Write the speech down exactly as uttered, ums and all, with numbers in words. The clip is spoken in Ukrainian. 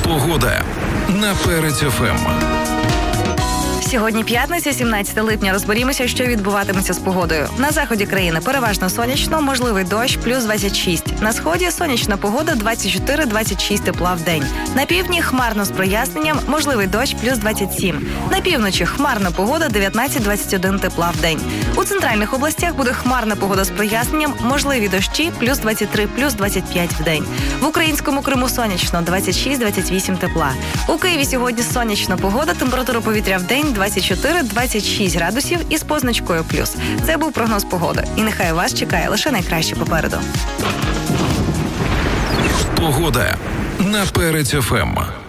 Погода на Перець еф ем. Сьогодні п'ятниця, сімнадцяте липня. Розберімося, що відбуватиметься з погодою. На заході країни переважно сонячно, можливий дощ, плюс двадцять шість. На сході сонячна погода, двадцять чотири - двадцять шість тепла в день. На півдні хмарно з проясненням, можливий дощ, плюс двадцять сім. На півночі хмарна погода, дев'ятнадцять - двадцять один тепла в день. У центральних областях буде хмарна погода з проясненням, можливі дощі, плюс двадцять три - плюс двадцять п'ять в день. В українському Криму сонячно, двадцять шість - двадцять вісім тепла. У Києві сьогодні сонячна погода, температура повітря в день двадцять чотири - двадцять шість градусів із позначкою плюс. Це був прогноз погоди. І нехай вас чекає лише найкраще попереду. Погода на Перець еф ем.